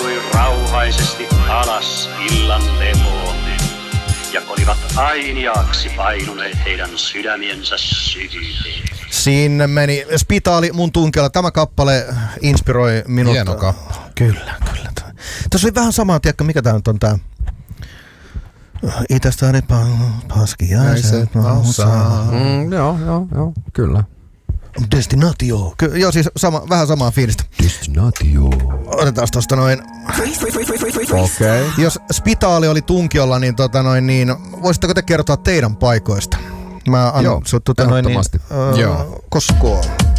mahtui rauhaisesti alas illan lepoon ja olivat ainiaaksi painuneet heidän sydämiensä syvyyteen. Sinne meni Spitaali mun tunkiolla. Tämä kappale inspiroi minut. Hieno kappale. Kyllä. Tässä oli vähän samaa, tiedätkö, mikä tää nyt on tää? Itästä oli paskiaiset nousaa. Joo, kyllä. Destinatio. Joo, siis vähän samaa fiilistä. Destinatio. Otetaan tosta noin. Okei. Jos Spitaali oli tunkiolla, niin voisitteko te kertoa teidän paikoista? Mä annan Joo, sut ehdottomasti. Koskoon.